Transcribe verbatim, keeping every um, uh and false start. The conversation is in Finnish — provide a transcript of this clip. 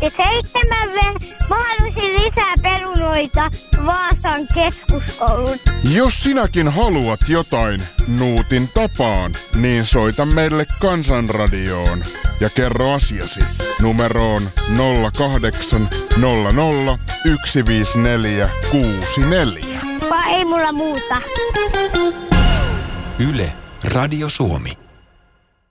Ja seitsemän ver- mä haluaisin lisää perunoita Vaasan keskuskoulun. Jos sinäkin haluat jotain Nuutin tapaan, niin soita meille Kansanradioon ja kerro asiasi numeroon nolla kahdeksan nolla nolla yksi viisi neljä kuusi neljä. Vai ei mulla muuta. Yle, Radio Suomi.